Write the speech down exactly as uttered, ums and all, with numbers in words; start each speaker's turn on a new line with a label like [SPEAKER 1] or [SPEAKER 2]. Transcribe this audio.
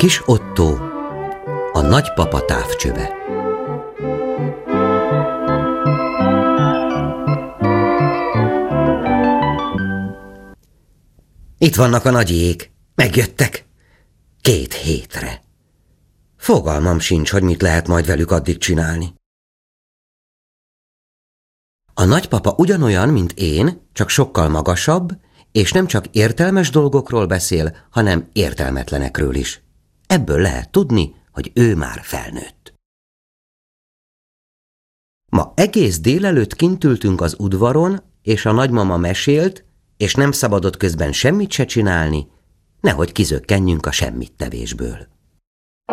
[SPEAKER 1] Kis Ottó, a nagypapa távcsöve. Itt vannak a nagyiék, megjöttek. Két hétre. Fogalmam sincs, hogy mit lehet majd velük addig csinálni. A nagypapa ugyanolyan, mint én, csak sokkal magasabb, és nem csak értelmes dolgokról beszél, hanem értelmetlenekről is. Ebből lehet tudni, hogy ő már felnőtt. Ma egész délelőtt kint ültünk az udvaron, és a nagymama mesélt, és nem szabadott közben semmit se csinálni, nehogy kizökkenjünk a semmittevésből.